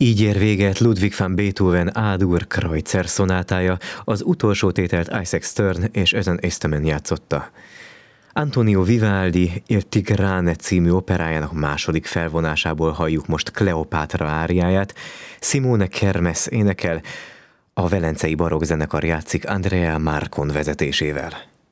Így ér véget Ludwig van Beethoven A-dur Kreutzer szonátája, az utolsó tételt Isaac Stern és Ethan Eastman játszotta. Antonio Vivaldi Il Tigrane című operájának második felvonásából halljuk most Kleopátra áriáját, Simone Kermes énekel, a Velencei Barokkzenekar játszik Andrea Marcon vezetésével.